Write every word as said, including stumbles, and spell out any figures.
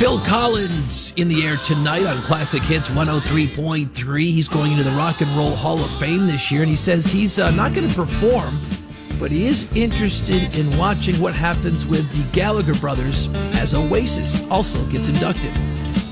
Phil Collins in the air tonight on Classic Hits one oh three point three. He's going into the Rock and Roll Hall of Fame this year, and he says he's uh, not going to perform, but he is interested in watching what happens with the Gallagher brothers as Oasis also gets inducted.